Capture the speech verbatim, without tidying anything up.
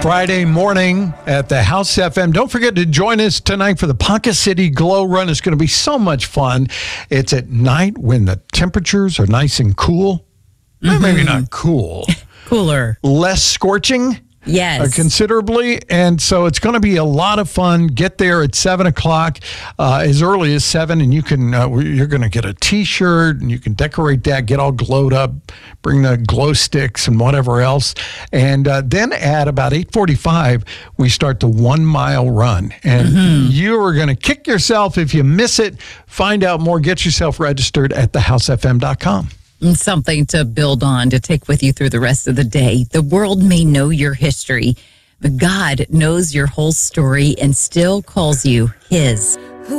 Friday morning at the House F M. Don't forget to join us tonight for the Ponca City Glow Run. It's going to be so much fun. It's at night when the temperatures are nice and cool. Mm-hmm. Maybe not cool. Cooler. Less scorching. Yes. Uh, considerably. And so it's going to be a lot of fun. Get there at seven o'clock, uh, as early as seven, and you can, uh, you're going to get a T-shirt, and you can decorate that, get all glowed up, bring the glow sticks and whatever else. And uh, then at about eight forty-five, we start the one-mile run. And mm-hmm. you are going to kick yourself if you miss it. Find out more. Get yourself registered at the house f m dot com. Something to build on, to take with you through the rest of the day. The world may know your history, but God knows your whole story and still calls you His.